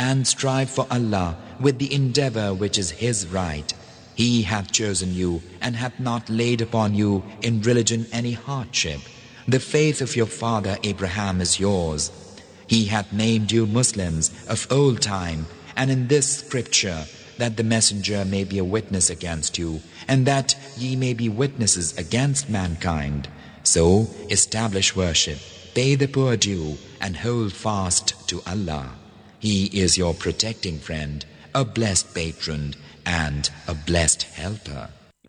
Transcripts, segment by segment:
and strive for Allah with the endeavor which is His right. He hath chosen you and hath not laid upon you in religion any hardship. The faith of your father Abraham is yours. He hath named you Muslims of old time, and in this scripture, that the messenger may be a witness against you, and that ye may be witnesses against mankind. So establish worship, pay the poor due, and hold fast to Allah. He is your protecting friend, a blessed patron, and a blessed helper.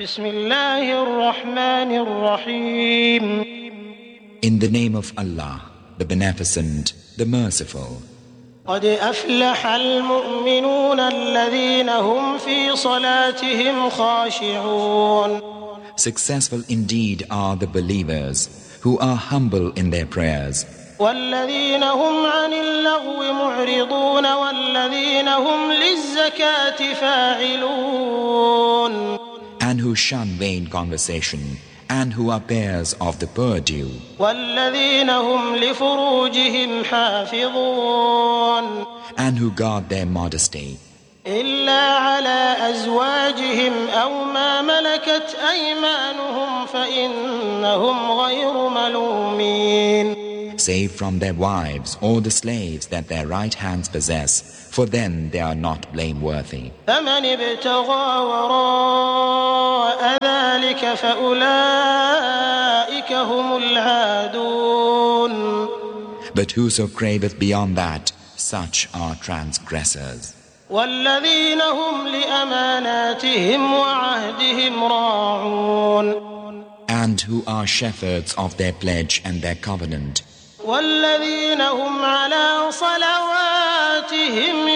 In the name of Allah, the Beneficent, the Merciful. قد أفلح المؤمنون الذين هم في صلاتهم خاشعون. Successful indeed are the believers who are humble in their prayers. والذين هم عن اللغو معرضون والذين هم للزكاة فاعلون. And who shun vain conversation, and who are bearers of the poor due. والذين هم لفروجهم حافظون. And who guard their modesty. إلا على أزواجهم أو ما ملكت أيمانهم فإنهم غير ملومين. Save from their wives or the slaves that their right hands possess, for then they are not blameworthy. فمن ابتغى وراء ذلك فأولئك هم العادون. But whoso craveth beyond that, such are transgressors. والذين هم لأماناتهم وعهدهم راعون. And who are shepherds of their pledge and their covenant. والذين هم على صلواتهم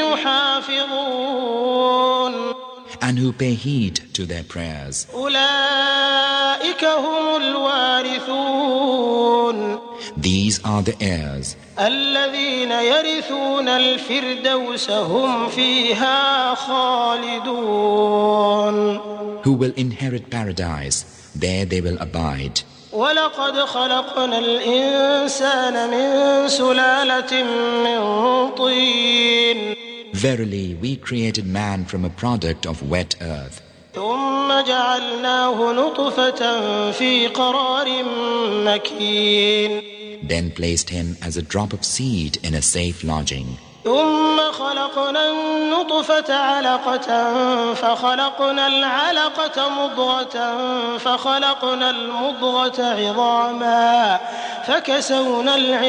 يحافظون. And who pay heed to their prayers. أولئك هم الوارثون. These are the heirs. الذين يرثون الفردوس هم فيها خالدون. Who will inherit paradise, there they will abide. ولقد خلقنا الإنسان من سلالة من طين. Verily, we created man from a product of wet earth. ثم جعلناه نطفة في قرار مكين. Then placed him as a drop of seed in a safe lodging. ثم خلقنا النطفة علقة فخلقنا العلقة مضغة فخلقنا المضغة عظاما فكسونا العظام